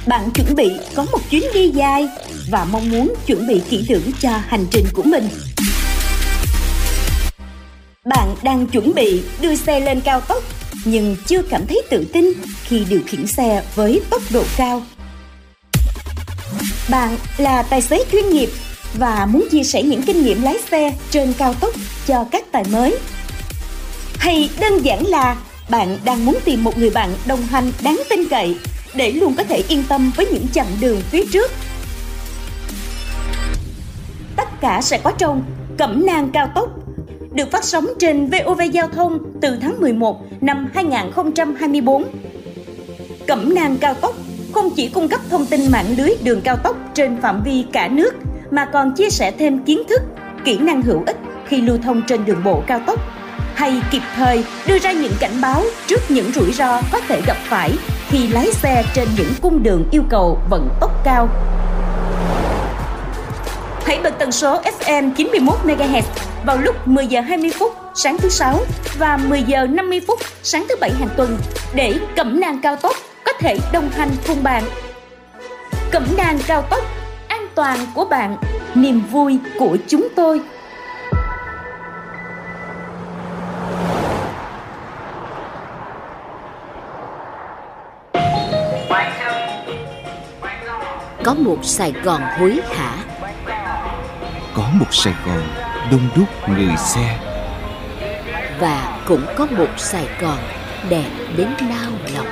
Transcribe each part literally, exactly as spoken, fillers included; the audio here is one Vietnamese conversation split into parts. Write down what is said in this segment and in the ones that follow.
Bạn chuẩn bị có một chuyến đi dài và mong muốn chuẩn bị kỹ lưỡng cho hành trình của mình. Bạn đang chuẩn bị đưa xe lên cao tốc nhưng chưa cảm thấy tự tin khi điều khiển xe với tốc độ cao. Bạn là tài xế chuyên nghiệp và muốn chia sẻ những kinh nghiệm lái xe trên cao tốc cho các tài mới. Hay đơn giản là bạn đang muốn tìm một người bạn đồng hành đáng tin cậy để luôn có thể yên tâm với những chặng đường phía trước. Tất cả sẽ có trong Cẩm nang cao tốc, được phát sóng trên vê o vê Giao thông từ tháng mười một năm hai nghìn không trăm hai mươi tư. Cẩm nang cao tốc không chỉ cung cấp thông tin mạng lưới đường cao tốc trên phạm vi cả nước, mà còn chia sẻ thêm kiến thức, kỹ năng hữu ích khi lưu thông trên đường bộ cao tốc, hay kịp thời đưa ra những cảnh báo trước những rủi ro có thể gặp phải khi lái xe trên những cung đường yêu cầu vận tốc cao. Hãy bật tần số ép em chín mươi mốt mê ga héc vào lúc mười giờ hai mươi phút sáng thứ Sáu và mười giờ năm mươi phút sáng thứ Bảy hàng tuần để Cẩm nang cao tốc có thể đồng hành cùng bạn. Cẩm nang cao tốc, an toàn của bạn, niềm vui của chúng tôi. Có một Sài Gòn hối hả, có một Sài Gòn đông đúc người xe, và cũng có một Sài Gòn đẹp đến nao lòng.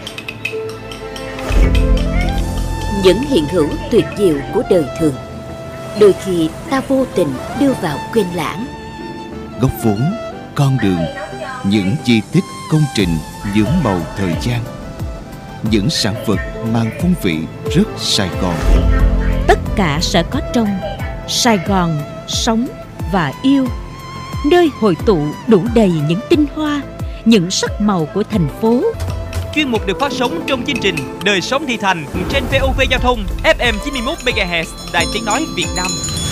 Những hiện hữu tuyệt diệu của đời thường, đôi khi ta vô tình đưa vào quên lãng. Góc phố, con đường, những di tích công trình nhuốm màu thời gian, những sản vật mang phong vị rất Sài Gòn. Tất cả sẽ có trong Sài Gòn sống và yêu, nơi hội tụ đủ đầy những tinh hoa, những sắc màu của thành phố. Chuyên mục được phát sóng trong chương trình Đời sống thị thành trên vê o vê Giao thông ép em chín mươi mốt mê ga héc, Đài Tiếng nói Việt Nam.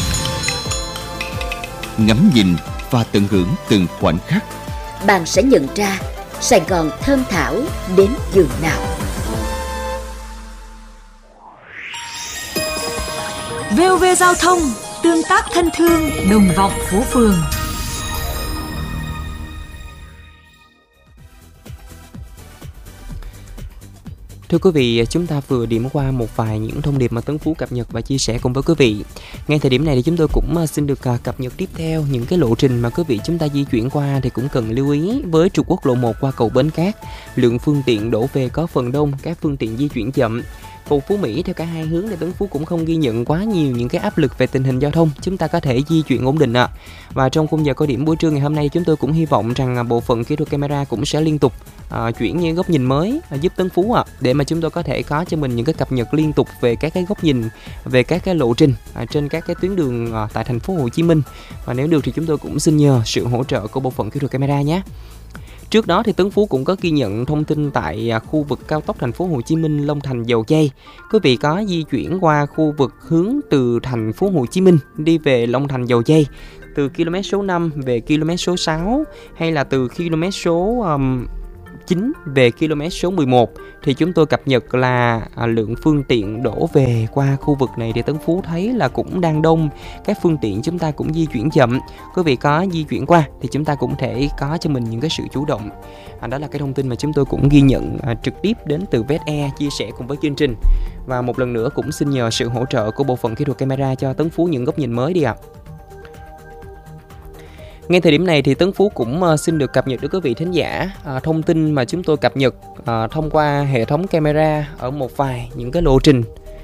Ngắm nhìn và tận hưởng từng khoảnh khắc, Bạn sẽ nhận ra Sài Gòn thơm thảo đến giường nào. vê o vê Giao thông, tương tác thân thương, đồng vọng phố phường. Thưa quý vị, chúng ta vừa điểm qua một vài những thông điệp mà Tấn Phú cập nhật và chia sẻ cùng với quý vị. Ngay thời điểm này thì chúng tôi cũng xin được cập nhật tiếp theo những cái lộ trình mà quý vị chúng ta di chuyển qua thì cũng cần lưu ý. Với trục quốc lộ một qua cầu Bến Cát, lượng phương tiện đổ về có phần đông, các phương tiện di chuyển chậm. Cầu Phú Mỹ theo cả hai hướng thì Tấn Phú cũng không ghi nhận quá nhiều những cái áp lực về tình hình giao thông, chúng ta có thể di chuyển ổn định ạ. À. Và trong khung giờ cao điểm buổi trưa ngày hôm nay, chúng tôi cũng hy vọng rằng bộ phận kỹ thuật camera cũng sẽ liên tục uh, chuyển những góc nhìn mới uh, giúp Tấn Phú ạ, à, để mà chúng tôi có thể có cho mình những cái cập nhật liên tục về các cái góc nhìn, về các cái lộ trình uh, trên các cái tuyến đường uh, tại thành phố Hồ Chí Minh. Và nếu được thì chúng tôi cũng xin nhờ sự hỗ trợ của bộ phận kỹ thuật camera nhé. Trước đó thì Tấn Phú cũng có ghi nhận thông tin tại khu vực cao tốc thành phố Hồ Chí Minh Long Thành Dầu Giây. Quý vị có di chuyển qua khu vực hướng từ thành phố Hồ Chí Minh đi về Long Thành Dầu Giây từ km số năm về km số sáu, hay là từ km số um, chín về km số mười một, thì chúng tôi cập nhật là à, lượng phương tiện đổ về qua khu vực này thì Tấn Phú thấy là cũng đang đông. Các phương tiện chúng ta cũng di chuyển chậm. Quý vị có di chuyển qua thì chúng ta cũng thể có cho mình những cái sự chủ động. À, đó là cái thông tin mà chúng tôi cũng ghi nhận à, trực tiếp đến từ vê ét e chia sẻ cùng với chương trình. Và một lần nữa cũng xin nhờ sự hỗ trợ của bộ phận kỹ thuật camera cho Tấn Phú những góc nhìn mới đi ạ. À. Ngay thời điểm này thì Tấn Phú cũng uh, xin được cập nhật đến quý vị thính giả uh, thông tin mà chúng tôi cập nhật uh, thông qua hệ thống camera ở một vài những cái lộ trình,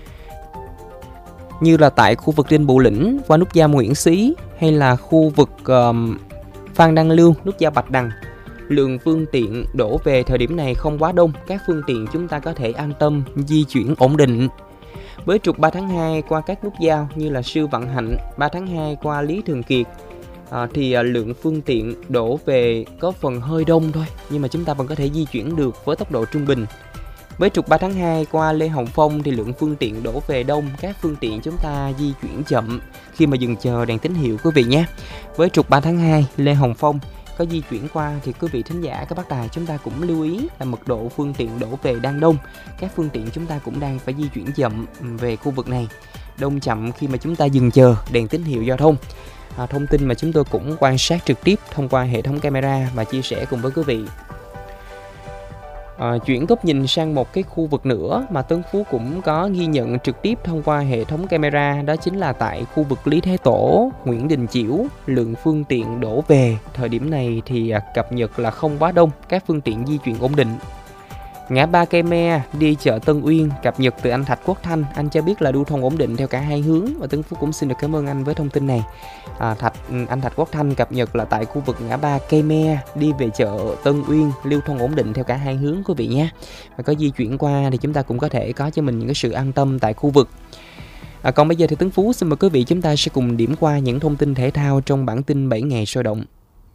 như là tại khu vực trên Bụ Lĩnh qua nút giao Nguyễn Xí, hay là khu vực uh, Phan Đăng Lưu, nút giao Bạch Đằng. Lượng phương tiện đổ về thời điểm này không quá đông, các phương tiện chúng ta có thể an tâm di chuyển ổn định. Với trục ba tháng hai qua các nút giao như là Sư Vạn Hạnh, ba tháng hai qua Lý Thường Kiệt, À, thì à, lượng phương tiện đổ về có phần hơi đông thôi, nhưng mà chúng ta vẫn có thể di chuyển được với tốc độ trung bình. Với trục ba tháng hai qua Lê Hồng Phong thì lượng phương tiện đổ về đông, các phương tiện chúng ta di chuyển chậm khi mà dừng chờ đèn tín hiệu quý vị nhé. Với trục ba tháng hai Lê Hồng Phong có di chuyển qua thì quý vị thính giả, các bác tài chúng ta cũng lưu ý là mật độ phương tiện đổ về đang đông. Các phương tiện chúng ta cũng đang phải di chuyển chậm về khu vực này, đông chậm khi mà chúng ta dừng chờ đèn tín hiệu giao thông. À, thông tin mà chúng tôi cũng quan sát trực tiếp thông qua hệ thống camera và chia sẻ cùng với quý vị. À, chuyển góc nhìn sang một cái khu vực nữa mà Tân Phú cũng có ghi nhận trực tiếp thông qua hệ thống camera, đó chính là tại khu vực Lý Thái Tổ, Nguyễn Đình Chiểu. Lượng phương tiện đổ về thời điểm này thì cập nhật là không quá đông, các phương tiện di chuyển ổn định. Ngã ba Cây Me đi chợ Tân Uyên, cập nhật từ anh Thạch Quốc Thanh, anh cho biết là lưu thông ổn định theo cả hai hướng, và Tân Phú cũng xin được cảm ơn anh với thông tin này. À, Thạch anh Thạch Quốc Thanh cập nhật là tại khu vực ngã ba Cây Me đi về chợ Tân Uyên, lưu thông ổn định theo cả hai hướng quý vị nhé. Và có di chuyển qua thì chúng ta cũng có thể có cho mình những cái sự an tâm tại khu vực. À, còn bây giờ thì Tuấn Phú xin mời quý vị chúng ta sẽ cùng điểm qua những thông tin thể thao trong bản tin bảy ngày sôi động.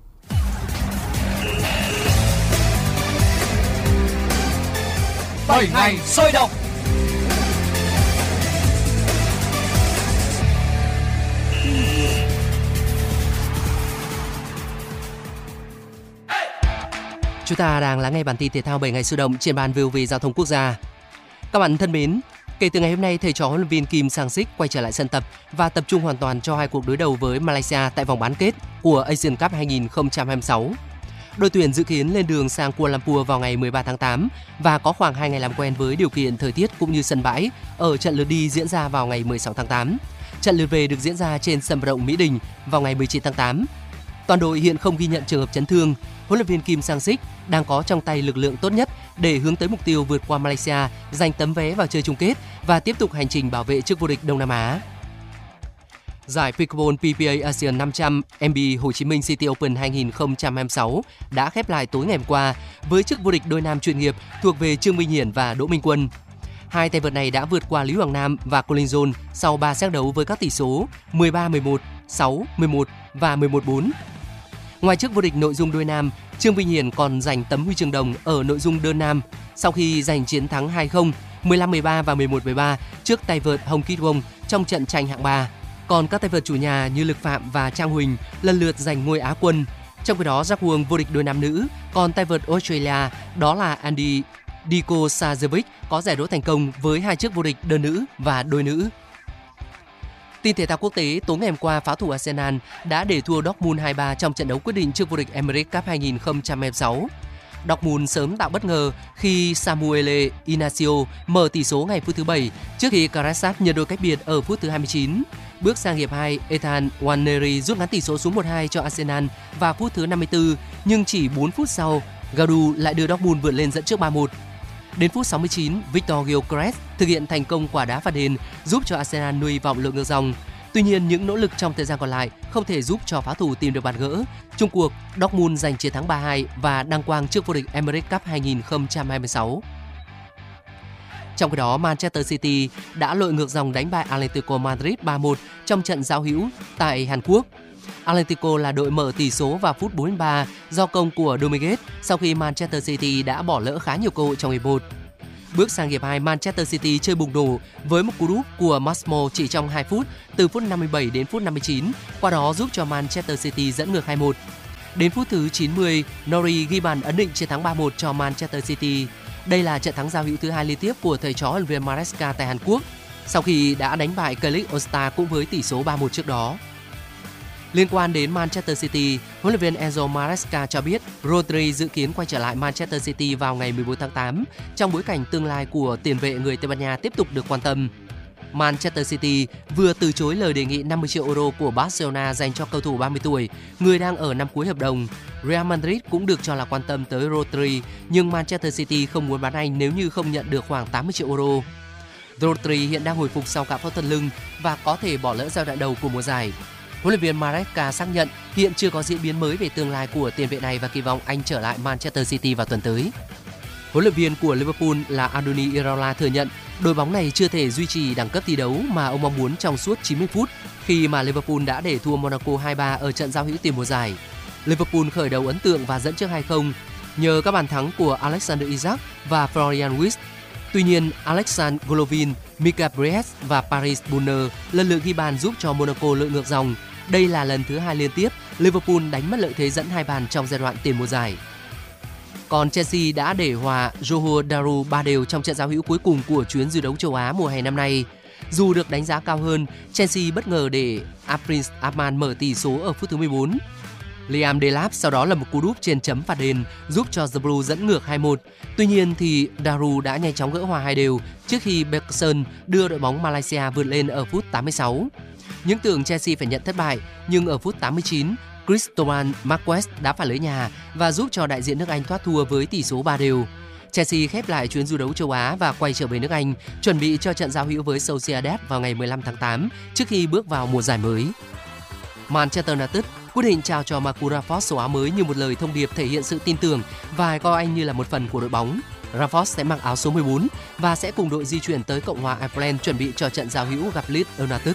bảy ngày sôi động. Chúng ta đang lắng nghe bản tin thể thao bảy ngày sôi động trên ban vê o vê Giao thông Quốc gia. Các bạn thân mến, kể từ ngày hôm nay, thầy trò huấn luyện viên Kim Sang-sik quay trở lại sân tập và tập trung hoàn toàn cho hai cuộc đối đầu với Malaysia tại vòng bán kết của Asian Cup hai không hai sáu. Đội tuyển dự kiến lên đường sang Kuala Lumpur vào ngày mười ba tháng tám và có khoảng hai ngày làm quen với điều kiện thời tiết cũng như sân bãi ở trận lượt đi diễn ra vào ngày mười sáu tháng tám. Trận lượt về được diễn ra trên sân vận động Mỹ Đình vào ngày mười chín tháng tám. Toàn đội hiện không ghi nhận trường hợp chấn thương. Huấn luyện viên Kim Sang-sik đang có trong tay lực lượng tốt nhất để hướng tới mục tiêu vượt qua Malaysia, giành tấm vé vào chơi chung kết và tiếp tục hành trình bảo vệ chức vô địch Đông Nam Á. Giải Pickleball pê pê a ASEAN năm trăm em bê Hồ Chí Minh City Open hai không hai sáu đã khép lại tối ngày hôm qua với chức vô địch đôi nam chuyên nghiệp thuộc về Trương Minh Hiển và Đỗ Minh Quân. Hai tay vợt này đã vượt qua Lý Hoàng Nam và Colin John sau ba set đấu với các tỷ số mười ba mười một, sáu mười một và mười một bốn. Ngoài chức vô địch nội dung đôi nam, Trương Minh Hiển còn giành tấm huy chương đồng ở nội dung đơn nam sau khi giành chiến thắng hai không, mười lăm mười ba và mười một mười ba trước tay vợt Hong Kit Wong trong trận tranh hạng ba. Còn các tay vợt chủ nhà như Lực Phạm và Trang Huỳnh lần lượt giành ngôi Á quân. Trong khi đó, Jack Wong vô địch đôi nam nữ, còn tay vợt Australia đó là Andy Dikosajevic có giải đấu thành công với hai chiếc vô địch đơn nữ và đôi nữ. Tin thể thao quốc tế, tối ngày hôm qua, pháo thủ Arsenal đã để thua Dortmund hai ba trong trận đấu quyết định trước vô địch Emirates Cup hai không hai sáu. Dortmund sớm tạo bất ngờ khi Samuel Inacio mở tỷ số ngày phút thứ bảy trước khi Karasat nhận đôi cách biệt ở phút thứ hai mươi chín. Bước sang hiệp hai, Ethan Nwaneri rút ngắn tỷ số xuống một hai cho Arsenal vào phút thứ năm mươi tư, nhưng chỉ bốn phút sau, Gaudu lại đưa Dortmund vượt lên dẫn trước ba một. Đến phút sáu mươi chín, Victor Gyökeres thực hiện thành công quả đá phạt đền giúp cho Arsenal nuôi vọng lội ngược dòng. Tuy nhiên, những nỗ lực trong thời gian còn lại không thể giúp cho pháo thủ tìm được bàn gỡ. Chung cuộc, Dortmund giành chiến thắng ba hai và đăng quang trước vô địch Emirates Cup hai không hai sáu. Trong khi đó, Manchester City đã lội ngược dòng đánh bại Atlético Madrid ba một trong trận giao hữu tại Hàn Quốc. Atlético là đội mở tỷ số vào phút bốn mươi ba do công của Dominguez sau khi Manchester City đã bỏ lỡ khá nhiều cơ hội trong hiệp một. Bước sang hiệp hai, Manchester City chơi bùng nổ với một cú đúp của Masmo chỉ trong hai phút, từ phút năm mươi bảy đến phút năm mươi chín, qua đó giúp cho Manchester City dẫn ngược hai một. Đến phút thứ chín mươi, Norrie ghi bàn ấn định chiến thắng ba một cho Manchester City. Đây là trận thắng giao hữu thứ hai liên tiếp của thầy trò huấn luyện viên Maresca tại Hàn Quốc, sau khi đã đánh bại Kelly Ostar cũng với tỷ số ba một trước đó. Liên quan đến Manchester City, huấn luyện viên Enzo Maresca cho biết Rodri dự kiến quay trở lại Manchester City vào ngày mười bốn tháng tám trong bối cảnh tương lai của tiền vệ người Tây Ban Nha tiếp tục được quan tâm. Manchester City vừa từ chối lời đề nghị năm mươi triệu euro của Barcelona dành cho cầu thủ ba mươi tuổi, người đang ở năm cuối hợp đồng. Real Madrid cũng được cho là quan tâm tới Rodri, nhưng Manchester City không muốn bán anh nếu như không nhận được khoảng tám mươi triệu euro. Rodri hiện đang hồi phục sau cả phẫu thuật lưng và có thể bỏ lỡ giai đoạn đầu của mùa giải. Huấn luyện viên Maresca xác nhận hiện chưa có diễn biến mới về tương lai của tiền vệ này và kỳ vọng anh trở lại Manchester City vào tuần tới. Huấn luyện viên của Liverpool là Andoni Iraola thừa nhận đội bóng này chưa thể duy trì đẳng cấp thi đấu mà ông mong muốn trong suốt chín mươi phút khi mà Liverpool đã để thua Monaco hai ba ở trận giao hữu tiền mùa giải. Liverpool khởi đầu ấn tượng và dẫn trước hai không nhờ các bàn thắng của Alexander Isak và Florian Wirtz. Tuy nhiên, Alexander Golovin, Mika Brejec và Paris Brunner lần lượt ghi bàn giúp cho Monaco lội ngược dòng. Đây là lần thứ hai liên tiếp Liverpool đánh mất lợi thế dẫn hai bàn trong giai đoạn tiền mùa giải. Còn Chelsea đã để hòa Johor Darul ba đều trong trận giao hữu cuối cùng của chuyến du đấu châu Á mùa hè năm nay. Dù được đánh giá cao hơn, Chelsea bất ngờ để Prince Ahmad mở tỷ số ở phút thứ mười bốn. Liam Delap sau đó là một cú đúp trên chấm phạt đền giúp cho The Blues dẫn ngược hai một. Tuy nhiên thì Darul đã nhanh chóng gỡ hòa hai đều trước khi Bergson đưa đội bóng Malaysia vượt lên ở phút tám mươi sáu. Những tưởng Chelsea phải nhận thất bại, nhưng ở phút tám mươi chín, Cristobal Marquez đá phá lưới nhà và giúp cho đại diện nước Anh thoát thua với tỷ số ba đều. Chelsea khép lại chuyến du đấu châu Á và quay trở về nước Anh, chuẩn bị cho trận giao hữu với Sociedad vào ngày mười lăm tháng tám trước khi bước vào mùa giải mới. Manchester United quyết định trao cho Marcus Rashford số áo mới như một lời thông điệp thể hiện sự tin tưởng và coi anh như là một phần của đội bóng. Rashford sẽ mặc áo số mười bốn và sẽ cùng đội di chuyển tới Cộng hòa Ireland chuẩn bị cho trận giao hữu gặp Leeds United.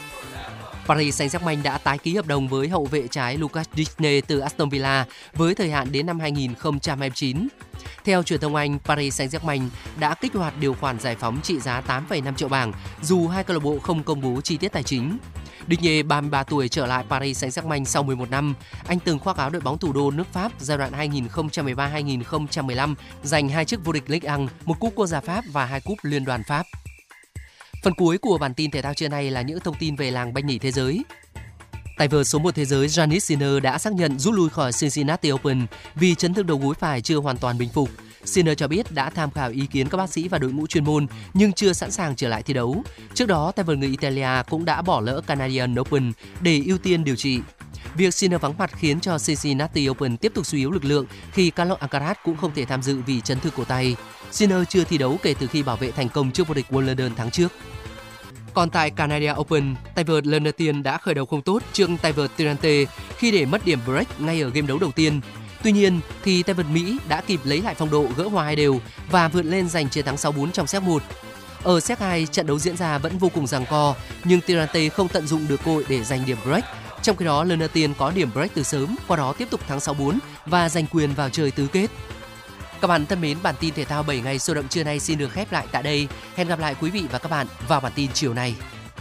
Paris Saint-Germain đã tái ký hợp đồng với hậu vệ trái Lucas Digne từ Aston Villa với thời hạn đến năm hai nghìn không trăm hai mươi chín. Theo truyền thông Anh, Paris Saint-Germain đã kích hoạt điều khoản giải phóng trị giá tám phẩy năm triệu bảng dù hai câu lạc bộ không công bố chi tiết tài chính. Digne, ba mươi ba tuổi, trở lại Paris Saint-Germain sau mười một năm. Anh từng khoác áo đội bóng thủ đô nước Pháp giai đoạn hai nghìn không trăm mười ba hai nghìn không trăm mười lăm, giành hai chức vô địch Ligue một, một cúp quốc gia Pháp và hai cúp Liên đoàn Pháp. Phần cuối của bản tin thể thao trưa nay là những thông tin về làng banh nhỉ thế giới. Tay vợt số một thế giới Jannik Sinner đã xác nhận rút lui khỏi Cincinnati Open vì chấn thương đầu gối phải chưa hoàn toàn bình phục. Sinner cho biết đã tham khảo ý kiến các bác sĩ và đội ngũ chuyên môn nhưng chưa sẵn sàng trở lại thi đấu. Trước đó, tay vợt người Italia cũng đã bỏ lỡ Canadian Open để ưu tiên điều trị. Việc Sinner vắng mặt khiến cho Cincinnati Open tiếp tục suy yếu lực lượng khi Carlos Alcaraz cũng không thể tham dự vì chấn thương cổ tay. Sinner chưa thi đấu kể từ khi bảo vệ thành công chức vô địch Wimbledon tháng trước. Còn tại Canadian Open, tay vợt Lennart Tiên đã khởi đầu không tốt trước tay vợt Tirante khi để mất điểm break ngay ở game đấu đầu tiên. Tuy nhiên, thì tay vợt Mỹ đã kịp lấy lại phong độ, gỡ hòa hai đều và vượt lên giành chiến thắng sáu bốn trong set một. Ở set hai, trận đấu diễn ra vẫn vô cùng giằng co, nhưng Tirante không tận dụng được cơ hội để giành điểm break. Trong khi đó, Lennart Tiên có điểm break từ sớm, qua đó tiếp tục thắng sáu bốn và giành quyền vào chơi tứ kết. Các bạn thân mến, bản tin thể thao bảy ngày sôi động trưa nay xin được khép lại tại đây. Hẹn gặp lại quý vị và các bạn vào bản tin chiều nay.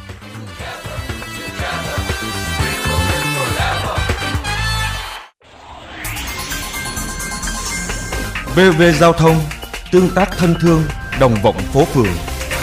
vê o vê Giao thông, tương tác thân thương, đồng vọng phố phường.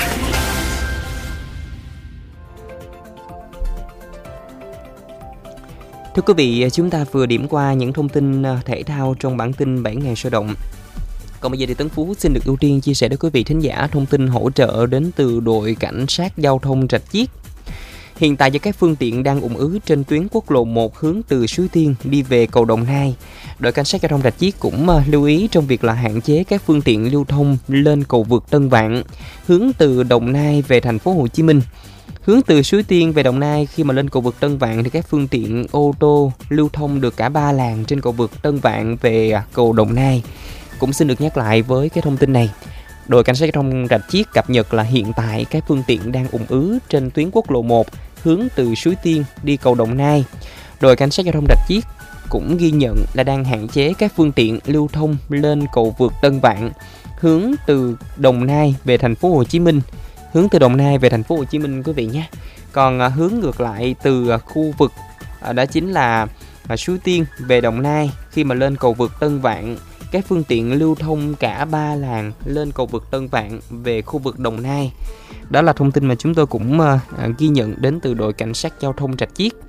Thưa quý vị, chúng ta vừa điểm qua những thông tin thể thao trong bản tin bảy ngày sôi động. Còn bây giờ thì Tấn Phú xin được ưu tiên chia sẻ đến quý vị thính giả thông tin hỗ trợ đến từ đội cảnh sát giao thông Rạch Chiếc. Hiện tại do các phương tiện đang ùn ứ trên tuyến quốc lộ một hướng từ Suối Tiên đi về cầu Đồng Nai. Đội cảnh sát giao thông Rạch Chiếc cũng lưu ý trong việc là hạn chế các phương tiện lưu thông lên cầu vượt Tân Vạn hướng từ Đồng Nai về thành phố Hồ Chí Minh. Hướng từ Suối Tiên về Đồng Nai, khi mà lên cầu vượt Tân Vạn thì các phương tiện ô tô lưu thông được cả ba làn trên cầu vượt Tân Vạn về cầu Đồng Nai. Cũng xin được nhắc lại với cái thông tin này. Đội cảnh sát giao thông Rạch Chiếc cập nhật là hiện tại các phương tiện đang ùn ứ trên tuyến quốc lộ một hướng từ Suối Tiên đi cầu Đồng Nai. Đội cảnh sát giao thông Rạch Chiếc cũng ghi nhận là đang hạn chế các phương tiện lưu thông lên cầu vượt Tân Vạn hướng từ Đồng Nai về thành phố Hồ Chí Minh. Hướng từ Đồng Nai về thành phố Hồ Chí Minh quý vị nhé. Còn à, hướng ngược lại từ à, khu vực à, đó chính là à, Suối Tiên về Đồng Nai, khi mà lên cầu vượt Tân Vạn, các phương tiện lưu thông cả ba làn lên cầu vượt Tân Vạn về khu vực Đồng Nai. Đó là thông tin mà chúng tôi cũng à, ghi nhận đến từ đội cảnh sát giao thông Rạch Chiếc.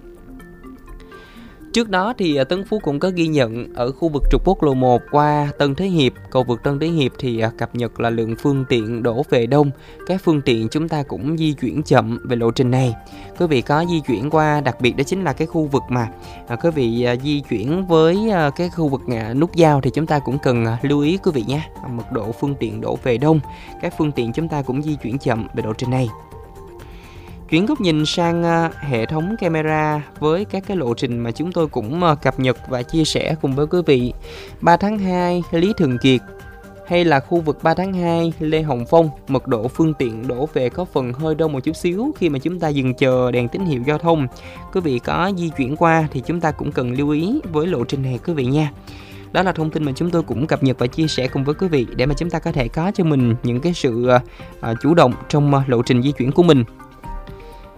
Trước đó thì Tấn Phú cũng có ghi nhận ở khu vực trục quốc lộ một qua Tân Thế Hiệp, cầu vượt Tân Thế Hiệp thì cập nhật là lượng phương tiện đổ về đông. Các phương tiện chúng ta cũng di chuyển chậm về lộ trình này. Quý vị có di chuyển qua, đặc biệt đó chính là cái khu vực mà à, quý vị à, di chuyển với à, cái khu vực à, nút giao thì chúng ta cũng cần à, lưu ý quý vị nhé. Mật độ phương tiện đổ về đông, các phương tiện chúng ta cũng di chuyển chậm về lộ trình này. Chuyển góc nhìn sang uh, hệ thống camera với các cái lộ trình mà chúng tôi cũng uh, cập nhật và chia sẻ cùng với quý vị. ba tháng hai Lý Thường Kiệt hay là khu vực ba tháng hai Lê Hồng Phong, mật độ phương tiện đổ về có phần hơi đông một chút xíu khi mà chúng ta dừng chờ đèn tín hiệu giao thông. Quý vị có di chuyển qua thì chúng ta cũng cần lưu ý với lộ trình này quý vị nha. Đó là thông tin mà chúng tôi cũng cập nhật và chia sẻ cùng với quý vị để mà chúng ta có thể có cho mình những cái sự uh, chủ động trong uh, lộ trình di chuyển của mình.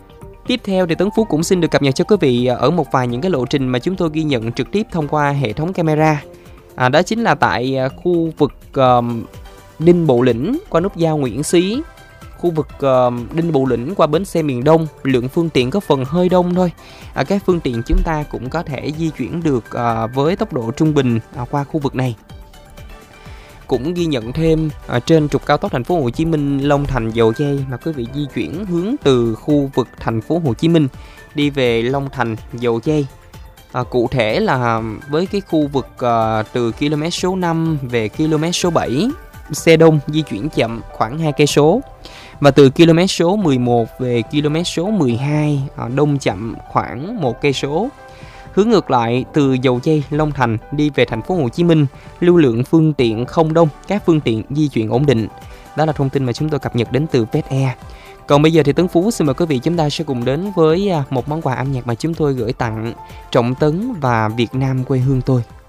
Tiếp theo thì Tấn Phú cũng xin được cập nhật cho quý vị ở một vài những cái lộ trình mà chúng tôi ghi nhận trực tiếp thông qua hệ thống camera. À, đó chính là tại khu vực uh, Đinh Bộ Lĩnh qua nút giao Nguyễn Xí, khu vực uh, Đinh Bộ Lĩnh qua bến xe miền Đông, lượng phương tiện có phần hơi đông thôi. À, các phương tiện chúng ta cũng có thể di chuyển được uh, với tốc độ trung bình uh, qua khu vực này. Cũng ghi nhận thêm ở trên trục cao tốc thành phố Hồ Chí Minh Long Thành Dầu Giây mà quý vị di chuyển hướng từ khu vực thành phố Hồ Chí Minh đi về Long Thành Dầu Giây. À, cụ thể là với cái khu vực à, từ km số năm về km số bảy, xe đông di chuyển chậm khoảng hai cây số. Và từ km số mười một về km số mười hai, à, đông chậm khoảng một cây số. Hướng ngược lại từ Dầu Giây Long Thành đi về thành phố Hồ Chí Minh, lưu lượng phương tiện không đông, các phương tiện di chuyển ổn định. Đó là thông tin mà chúng tôi cập nhật đến từ vê e a. Còn bây giờ thì Tấn Phú xin mời quý vị chúng ta sẽ cùng đến với một món quà âm nhạc mà chúng tôi gửi tặng Trọng Tấn và Việt Nam quê hương tôi.